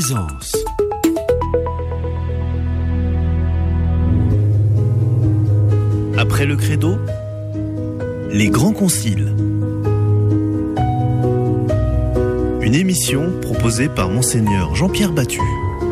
présence. Après le credo, les grands conciles. Une émission proposée par Monseigneur Jean-Pierre Battu.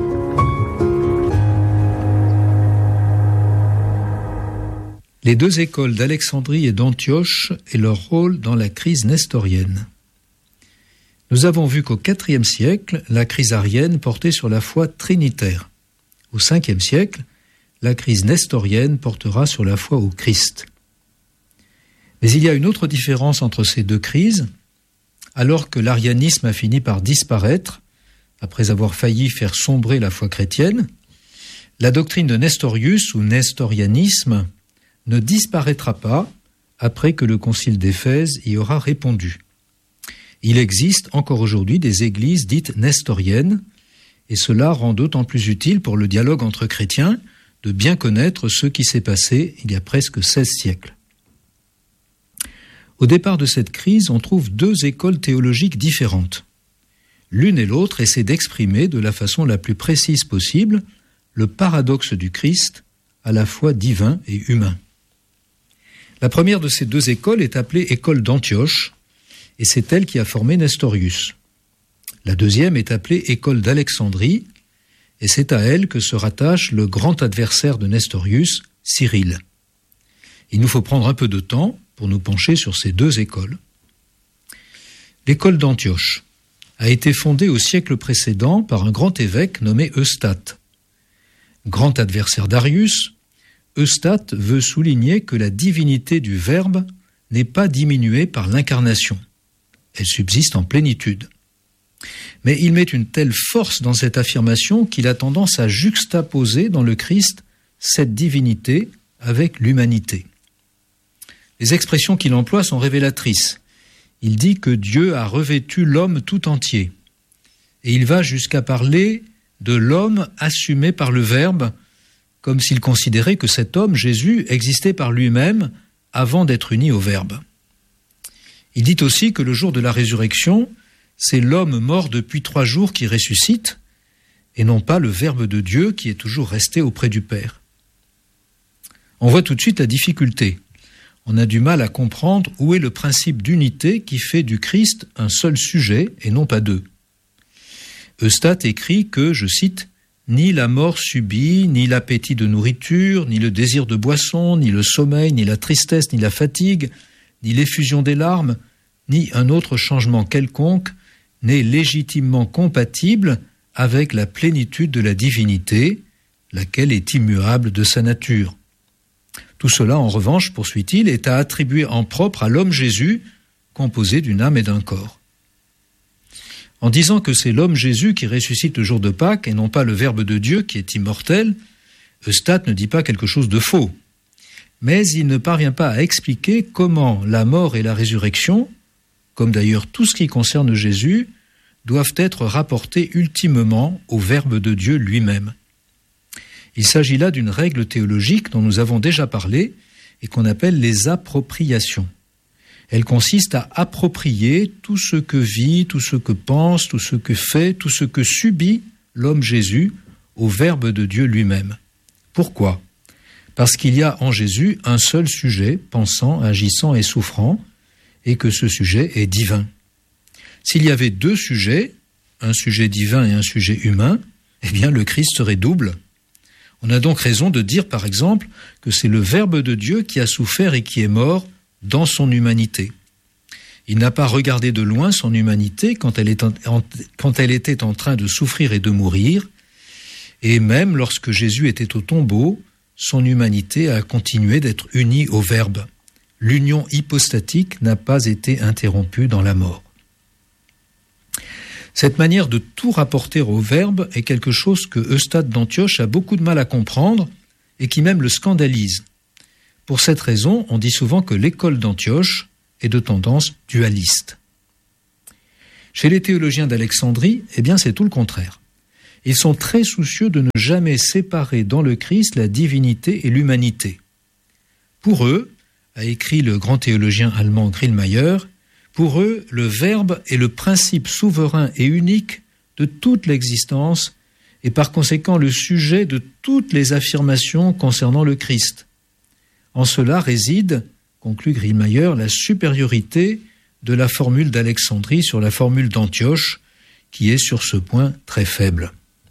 Les deux écoles d'Alexandrie et d'Antioche et leur rôle dans la crise nestorienne. Nous avons vu qu'au IVe siècle, la crise arienne portait sur la foi trinitaire. Au Ve siècle, la crise nestorienne portera sur la foi au Christ. Mais il y a une autre différence entre ces deux crises. Alors que l'arianisme a fini par disparaître, après avoir failli faire sombrer la foi chrétienne, la doctrine de Nestorius ou nestorianisme ne disparaîtra pas après que le concile d'Éphèse y aura répondu. Il existe encore aujourd'hui des églises dites nestoriennes, et cela rend d'autant plus utile pour le dialogue entre chrétiens de bien connaître ce qui s'est passé il y a presque 16 siècles. Au départ de cette crise, on trouve deux écoles théologiques différentes. L'une et l'autre essaient d'exprimer de la façon la plus précise possible le paradoxe du Christ, à la fois divin et humain. La première de ces deux écoles est appelée école d'Antioche, et c'est elle qui a formé Nestorius. La deuxième est appelée école d'Alexandrie, et c'est à elle que se rattache le grand adversaire de Nestorius, Cyril. Il nous faut prendre un peu de temps pour nous pencher sur ces deux écoles. L'école d'Antioche a été fondée au siècle précédent par un grand évêque nommé Eustate. Grand adversaire d'Arius, Eustate veut souligner que la divinité du Verbe n'est pas diminuée par l'incarnation. Elle subsiste en plénitude. Mais il met une telle force dans cette affirmation qu'il a tendance à juxtaposer dans le Christ cette divinité avec l'humanité. Les expressions qu'il emploie sont révélatrices. Il dit que Dieu a revêtu l'homme tout entier. Et il va jusqu'à parler de l'homme assumé par le Verbe, comme s'il considérait que cet homme, Jésus, existait par lui-même avant d'être uni au Verbe. Il dit aussi que le jour de la résurrection, c'est l'homme mort depuis 3 jours qui ressuscite, et non pas le Verbe de Dieu qui est toujours resté auprès du Père. On voit tout de suite la difficulté. On a du mal à comprendre où est le principe d'unité qui fait du Christ un seul sujet et non pas deux. Eustate écrit que, je cite, « Ni la mort subie, ni l'appétit de nourriture, ni le désir de boisson, ni le sommeil, ni la tristesse, ni la fatigue, ni l'effusion des larmes, ni un autre changement quelconque n'est légitimement compatible avec la plénitude de la divinité, laquelle est immuable de sa nature. Tout cela, en revanche, poursuit-il, est à attribuer en propre à l'homme Jésus, composé d'une âme et d'un corps. » En disant que c'est l'homme Jésus qui ressuscite le jour de Pâques et non pas le Verbe de Dieu qui est immortel, Eustate ne dit pas quelque chose de faux. Mais il ne parvient pas à expliquer comment la mort et la résurrection, comme d'ailleurs tout ce qui concerne Jésus, doivent être rapportés ultimement au Verbe de Dieu lui-même. Il s'agit là d'une règle théologique dont nous avons déjà parlé et qu'on appelle les appropriations. Elle consiste à approprier tout ce que vit, tout ce que pense, tout ce que fait, tout ce que subit l'homme Jésus au Verbe de Dieu lui-même. Pourquoi ? Parce qu'il y a en Jésus un seul sujet, pensant, agissant et souffrant, et que ce sujet est divin. S'il y avait 2 sujets, un sujet divin et un sujet humain, eh bien le Christ serait double. On a donc raison de dire, par exemple, que c'est le Verbe de Dieu qui a souffert et qui est mort dans son humanité. Il n'a pas regardé de loin son humanité quand elle était en train de souffrir et de mourir, et même lorsque Jésus était au tombeau, son humanité a continué d'être unie au Verbe. L'union hypostatique n'a pas été interrompue dans la mort. Cette manière de tout rapporter au Verbe est quelque chose que Eustate d'Antioche a beaucoup de mal à comprendre et qui même le scandalise. Pour cette raison, on dit souvent que l'école d'Antioche est de tendance dualiste. Chez les théologiens d'Alexandrie, eh bien c'est tout le contraire. Ils sont très soucieux de ne jamais séparer dans le Christ la divinité et l'humanité. Pour eux, a écrit le grand théologien allemand Grillmayer, pour eux, le Verbe est le principe souverain et unique de toute l'existence et par conséquent le sujet de toutes les affirmations concernant le Christ. En cela réside, conclut Grillmayer, la supériorité de la formule d'Alexandrie sur la formule d'Antioche, qui est sur ce point très faible.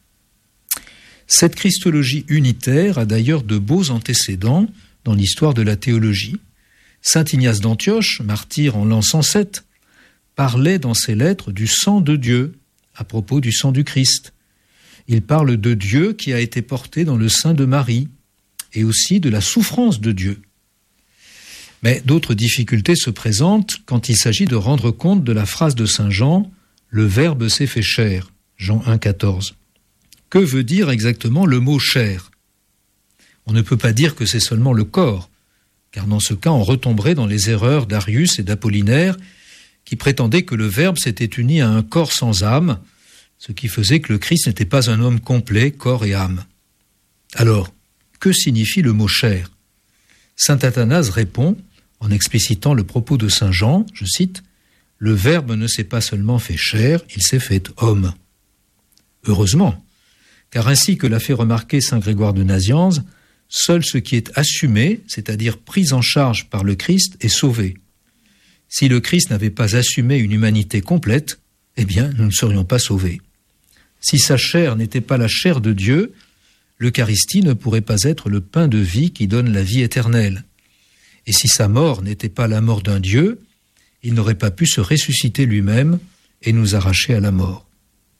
Cette christologie unitaire a d'ailleurs de beaux antécédents dans l'histoire de la théologie. Saint Ignace d'Antioche, martyr en l'an 107, parlait dans ses lettres du sang de Dieu, à propos du sang du Christ. Il parle de Dieu qui a été porté dans le sein de Marie, et aussi de la souffrance de Dieu. Mais d'autres difficultés se présentent quand il s'agit de rendre compte de la phrase de saint Jean « Le Verbe s'est fait chair », Jean 1,14. Que veut dire exactement le mot « chair » ? On ne peut pas dire que c'est seulement le corps, car dans ce cas on retomberait dans les erreurs d'Arius et d'Apollinaire, qui prétendaient que le Verbe s'était uni à un corps sans âme, ce qui faisait que le Christ n'était pas un homme complet, corps et âme. Alors, que signifie le mot « chair » ? Saint Athanase répond, en explicitant le propos de saint Jean, je cite, « Le Verbe ne s'est pas seulement fait chair, il s'est fait homme. » Heureusement, car ainsi que l'a fait remarquer saint Grégoire de Nazianze, seul ce qui est assumé, c'est-à-dire pris en charge par le Christ, est sauvé. Si le Christ n'avait pas assumé une humanité complète, eh bien, nous ne serions pas sauvés. Si sa chair n'était pas la chair de Dieu, l'Eucharistie ne pourrait pas être le pain de vie qui donne la vie éternelle. Et si sa mort n'était pas la mort d'un Dieu, il n'aurait pas pu se ressusciter lui-même et nous arracher à la mort.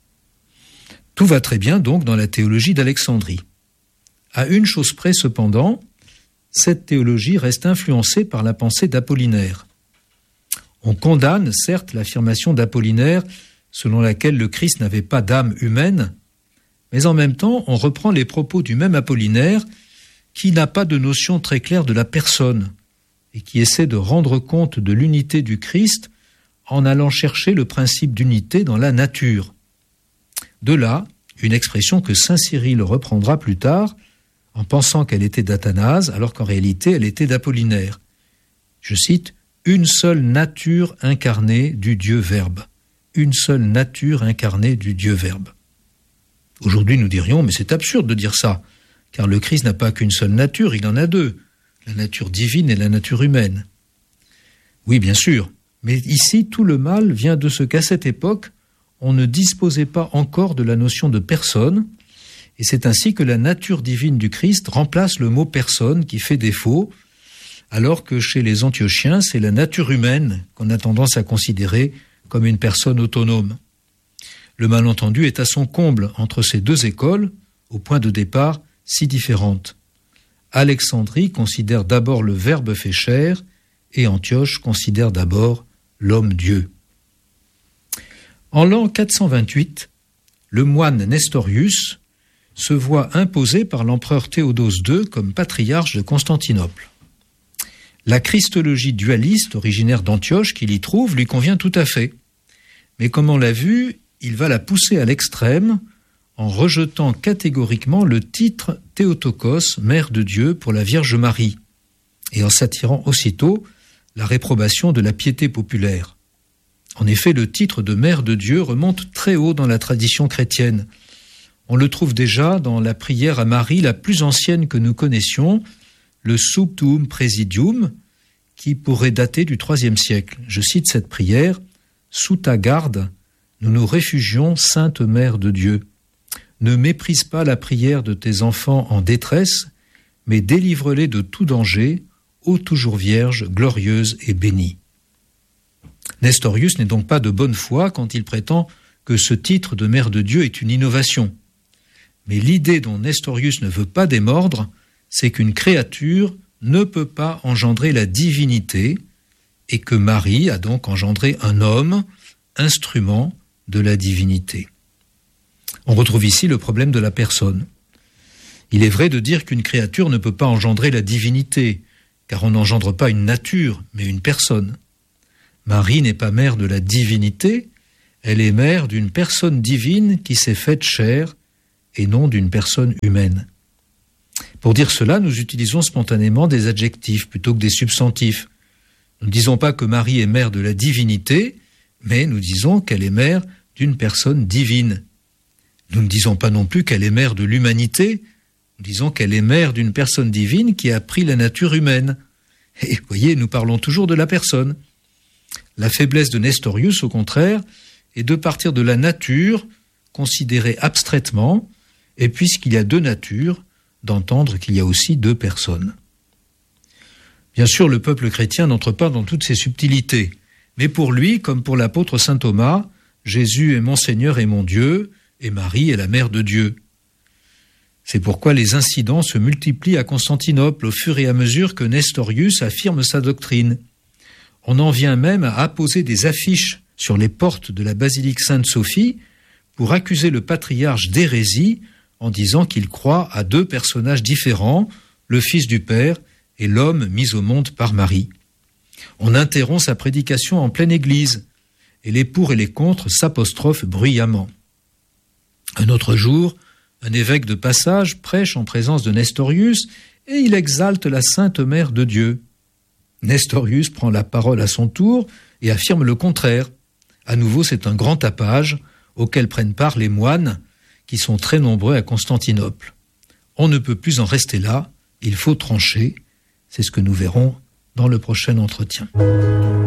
Tout va très bien donc dans la théologie d'Alexandrie. À une chose près cependant, cette théologie reste influencée par la pensée d'Apollinaire. On condamne certes l'affirmation d'Apollinaire selon laquelle le Christ n'avait pas d'âme humaine, mais en même temps on reprend les propos du même Apollinaire qui n'a pas de notion très claire de la personne et qui essaie de rendre compte de l'unité du Christ en allant chercher le principe d'unité dans la nature. De là, une expression que saint Cyril reprendra plus tard en pensant qu'elle était d'Athanase alors qu'en réalité elle était d'Apollinaire. Je cite, « Une seule nature incarnée du Dieu Verbe. » Une seule nature incarnée du Dieu Verbe. Aujourd'hui nous dirions, mais c'est absurde de dire ça, car le Christ n'a pas qu'une seule nature, il en a deux, la nature divine et la nature humaine. Oui, bien sûr, mais ici tout le mal vient de ce qu'à cette époque, on ne disposait pas encore de la notion de personne, et c'est ainsi que la nature divine du Christ remplace le mot personne qui fait défaut, alors que chez les antiochiens, c'est la nature humaine qu'on a tendance à considérer comme une personne autonome. Le malentendu est à son comble entre ces deux écoles, au point de départ si différentes. Alexandrie considère d'abord le Verbe fait chair, et Antioche considère d'abord l'homme-dieu. En l'an 428, le moine Nestorius se voit imposé par l'empereur Théodose II comme patriarche de Constantinople. La christologie dualiste originaire d'Antioche qu'il y trouve lui convient tout à fait. Mais comme on l'a vu, il va la pousser à l'extrême en rejetant catégoriquement le titre Théotokos, Mère de Dieu pour la Vierge Marie, et en s'attirant aussitôt la réprobation de la piété populaire. En effet, le titre de Mère de Dieu remonte très haut dans la tradition chrétienne. On le trouve déjà dans la prière à Marie la plus ancienne que nous connaissions, le Subtuum Praesidium, qui pourrait dater du IIIe siècle. Je cite cette prière, « Sous ta garde, nous nous réfugions, Sainte Mère de Dieu. Ne méprise pas la prière de tes enfants en détresse, mais délivre-les de tout danger, ô toujours Vierge, glorieuse et bénie. » Nestorius n'est donc pas de bonne foi quand il prétend que ce titre de Mère de Dieu est une innovation. Mais l'idée dont Nestorius ne veut pas démordre, c'est qu'une créature ne peut pas engendrer la divinité et que Marie a donc engendré un homme, instrument de la divinité. On retrouve ici le problème de la personne. Il est vrai de dire qu'une créature ne peut pas engendrer la divinité, car on n'engendre pas une nature, mais une personne. Marie n'est pas mère de la divinité, elle est mère d'une personne divine qui s'est faite chair et non d'une personne humaine. Pour dire cela, nous utilisons spontanément des adjectifs plutôt que des substantifs. Nous ne disons pas que Marie est mère de la divinité, mais nous disons qu'elle est mère d'une personne divine, Nous ne disons pas non plus qu'elle est mère de l'humanité, nous disons qu'elle est mère d'une personne divine qui a pris la nature humaine. Et vous voyez, nous parlons toujours de la personne. La faiblesse de Nestorius, au contraire, est de partir de la nature, considérée abstraitement, et puisqu'il y a deux natures, d'entendre qu'il y a aussi deux personnes. Bien sûr, le peuple chrétien n'entre pas dans toutes ces subtilités, mais pour lui, comme pour l'apôtre saint Thomas, Jésus est mon Seigneur et mon Dieu, et Marie est la mère de Dieu. C'est pourquoi les incidents se multiplient à Constantinople au fur et à mesure que Nestorius affirme sa doctrine. On en vient même à apposer des affiches sur les portes de la basilique Sainte-Sophie pour accuser le patriarche d'hérésie en disant qu'il croit à deux personnages différents, le Fils du Père et l'homme mis au monde par Marie. On interrompt sa prédication en pleine église, et les pour et les contre s'apostrophent bruyamment. Un autre jour, un évêque de passage prêche en présence de Nestorius, et il exalte la Sainte Mère de Dieu. Nestorius prend la parole à son tour et affirme le contraire. À nouveau, c'est un grand tapage auquel prennent part les moines, qui sont très nombreux à Constantinople. On ne peut plus en rester là, il faut trancher. C'est ce que nous verrons dans le prochain entretien.